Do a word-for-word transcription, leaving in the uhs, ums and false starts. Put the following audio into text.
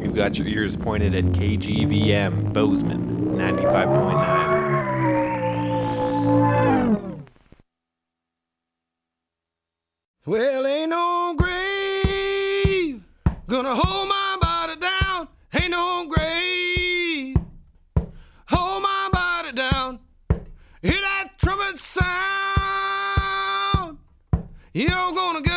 You've got your ears pointed at K G V M, Bozeman, ninety-five point nine. Well, ain't no grave gonna hold my body down. Ain't no grave hold my body down. Hear that trumpet sound? You're gonna get